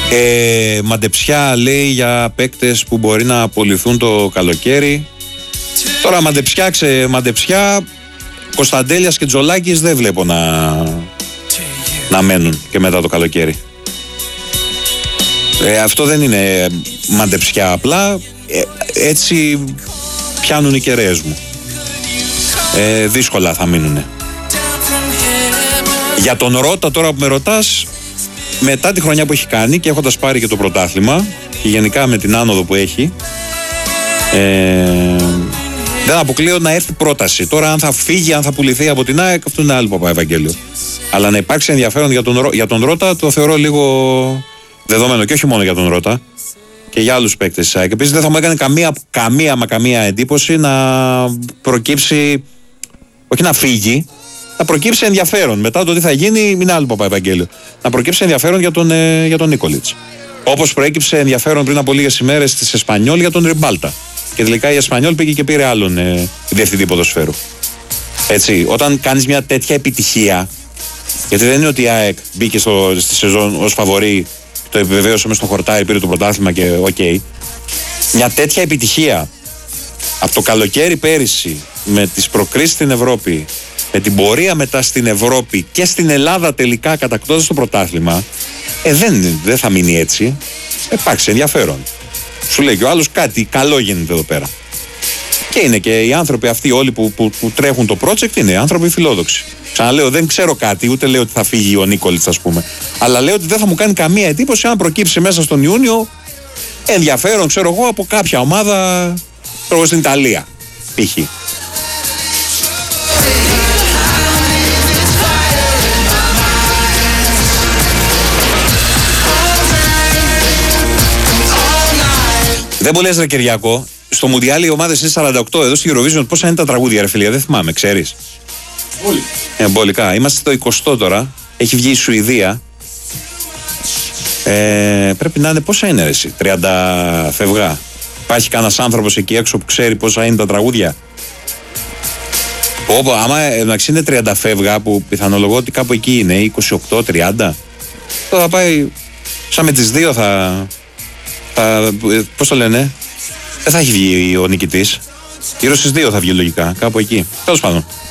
Μαντεψιά λέει για παίκτες που μπορεί να απολυθούν το καλοκαίρι. Τώρα μαντεψιά Κωνσταντέλιας και Τζολάκης δεν βλέπω να μένουν και μετά το καλοκαίρι. Αυτό δεν είναι μαντεψιά απλά, έτσι πιάνουν οι κεραίες μου. Δύσκολα θα μείνουνε. Για τον Ρώτα τώρα που με ρωτάς, μετά τη χρονιά που έχει κάνει και έχοντας πάρει και το πρωτάθλημα και γενικά με την άνοδο που έχει, δεν αποκλείω να έρθει πρόταση. Τώρα αν θα φύγει, αν θα πουληθεί από την ΑΕΚ, αυτό είναι άλλο Παπαευαγγέλιο. Αλλά να υπάρξει ενδιαφέρον για τον Ρώτα το θεωρώ λίγο δεδομένο, και όχι μόνο για τον Ρώτα και για άλλους παίκτες της ΑΕΚ. Επίσης δεν θα μου έκανε καμία εντύπωση να προκύψει, όχι να φύγει, να προκύψει ενδιαφέρον. Μετά το τι θα γίνει, είναι άλλο Παπαευαγγέλιο. Να προκύψει ενδιαφέρον για τον Νίκολιτς. Όπως προέκυψε ενδιαφέρον πριν από λίγες ημέρες της Εσπανιόλ για τον Ριμπάλτα. Και τελικά η Εσπανιόλ πήγε και πήρε άλλον διευθυντή ποδοσφαίρου. Έτσι, όταν κάνεις μια τέτοια επιτυχία, γιατί δεν είναι ότι η ΑΕΚ μπήκε στη σεζόν ως φαβορί, το επιβεβαίωσε μες στο χορτάρι, πήρε το πρωτάθλημα και οκ. Μια τέτοια επιτυχία από το καλοκαίρι πέρυσι, με τις προκρίσεις στην Ευρώπη, με την πορεία μετά στην Ευρώπη και στην Ελλάδα τελικά κατακτώντας το πρωτάθλημα, δεν θα μείνει έτσι. Υπάρξει ενδιαφέρον. Σου λέει και ο άλλος κάτι καλό γίνεται εδώ πέρα. Και είναι και οι άνθρωποι αυτοί όλοι που τρέχουν το project, είναι άνθρωποι φιλόδοξοι. Ξαναλέω, δεν ξέρω κάτι, ούτε λέω ότι θα φύγει ο Νίκολιτς, ας πούμε. Αλλά λέω ότι δεν θα μου κάνει καμία εντύπωση αν προκύψει μέσα στον Ιούνιο ενδιαφέρον, ξέρω εγώ, από κάποια ομάδα στην Ιταλία, π.χ. Δεν μου λες ρε Κυριακό, στο Μουντιάλ οι ομάδες είναι 48, εδώ στη Eurovision πόσα είναι τα τραγούδια ρε φίλια, δεν θυμάμαι, ξέρεις. Όλοι. Εμπολικά, είμαστε στο 20 τώρα, έχει βγει η Σουηδία. Πρέπει να είναι πόσα είναι ρε εσύ, 30 φευγά. Υπάρχει κανένας άνθρωπος εκεί έξω που ξέρει πόσα είναι τα τραγούδια. Άμα εντάξει είναι 30 φεύγα, που πιθανολογώ ότι κάπου εκεί είναι 28-30, τώρα θα πάει σαν με τις δύο πώς το λένε, δεν θα έχει βγει ο νικητής. Γύρω στις 2 θα βγει λογικά, κάπου εκεί. Τέλος πάντων.